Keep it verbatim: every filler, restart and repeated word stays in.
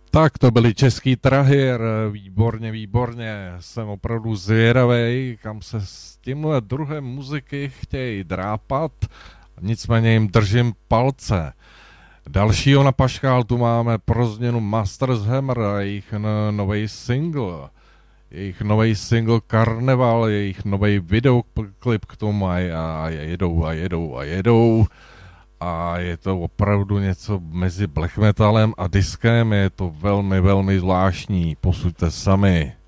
Tak to byli český Trahir, výborně, výborně, jsem opravdu zvědavej, kam se s tímhle druhem muziky chtějí drápat, nicméně jim držím palce. Dalšího na paškál tu máme pro změnu Masters Hammer a jejich nový single, jejich nový single Karneval, jejich nový videoklip k tomu a, a jedou a jedou a jedou. A je to opravdu něco mezi black metalem a diskem, je to velmi, velmi zvláštní, posuďte sami.